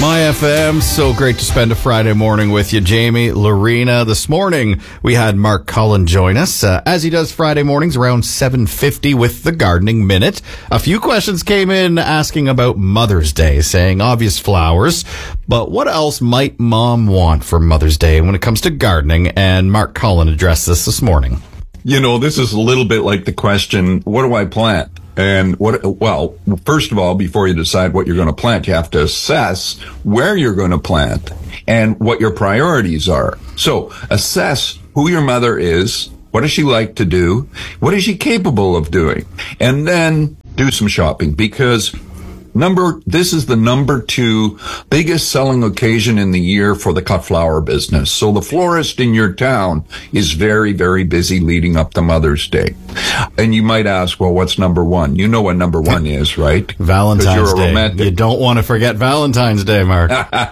My FM, so great to spend a Friday morning with you, Jamie, Lorena. This morning, we had Mark Cullen join us, as he does Friday mornings around 7:50 with the Gardening Minute. A few questions came in asking about Mother's Day, saying obvious flowers, but what else might Mom want for Mother's Day when it comes to gardening? And Mark Cullen addressed this morning. You know, this is a little bit like the question, what do I plant? And well, first of all, before you decide what you're going to plant, you have to assess where you're going to plant and what your priorities are. So assess who your mother is. What does she like to do? What is she capable of doing? And then do some shopping, because this is the number 2 biggest selling occasion in the year for the cut flower business. So the florist in your town is very, very busy leading up to Mother's Day. And you might ask, well, what's number 1? You know what number 1 is, right? Valentine's Day. Romantic. You don't want to forget Valentine's Day, Mark.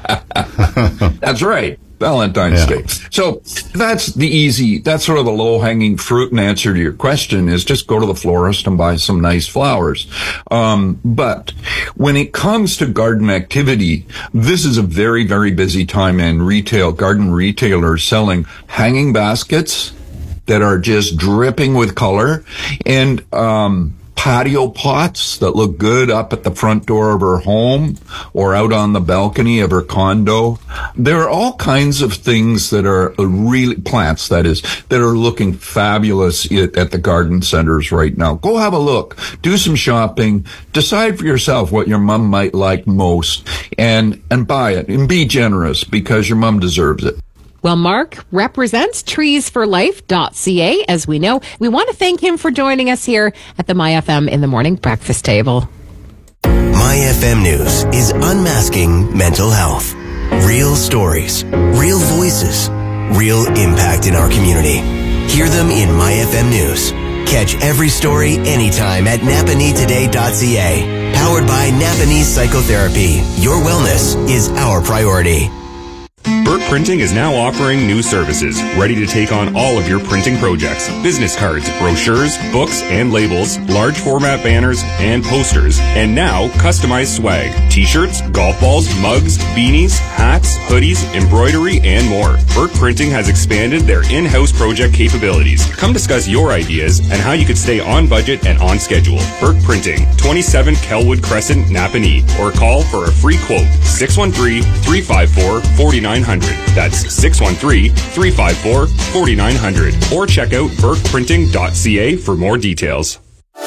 That's right. Valentine's Day. So that's sort of the low-hanging fruit, and answer to your question is just go to the florist and buy some nice flowers. But when it comes to garden activity, this is a very, very busy time in retail. Garden retailers selling hanging baskets that are just dripping with color, and patio pots that look good up at the front door of her home or out on the balcony of her condo. There are all kinds of things that are really plants, that are looking fabulous at the garden centers right now. Go have a look, do some shopping, decide for yourself what your mom might like most, and buy it, and be generous, because your mom deserves it. Well, Mark represents treesforlife.ca, as we know. We want to thank him for joining us here at the My FM in the Morning Breakfast Table. My FM News is unmasking mental health. Real stories, real voices, real impact in our community. Hear them in My FM News. Catch every story anytime at napanetoday.ca. Powered by Napanese Psychotherapy. Your wellness is our priority. Burke Printing is now offering new services, ready to take on all of your printing projects. Business cards, brochures, books and labels, large format banners and posters, and now customized swag, t-shirts, golf balls, mugs, beanies, hats, hoodies, embroidery, and more. Burke Printing has expanded their in-house project capabilities. Come discuss your ideas and how you could stay on budget and on schedule. Burke Printing, 27 Kelwood Crescent, Napanee, or call for a free quote, 613-354-4900. That's 613-354-4900. Or check out burkeprinting.ca for more details.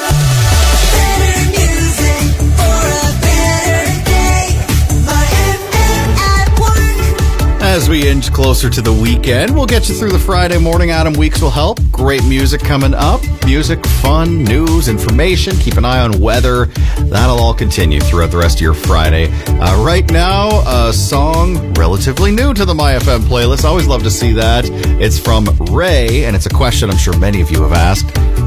As we inch closer to the weekend, we'll get you through the Friday morning. Adam Weeks will help. Great music coming up. Music, fun, news, information. Keep an eye on weather. That'll all continue throughout the rest of your Friday. Right now, a song relatively new to the My FM playlist. Always love to see that. It's from Ray, and it's a question I'm sure many of you have asked.